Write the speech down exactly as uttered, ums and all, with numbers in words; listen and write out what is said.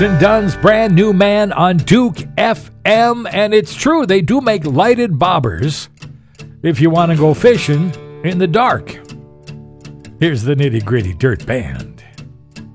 Dunn's brand new man on Duke F M, and it's true, they do make lighted bobbers if you want to go fishing in the dark. Here's the Nitty Gritty Dirt Band.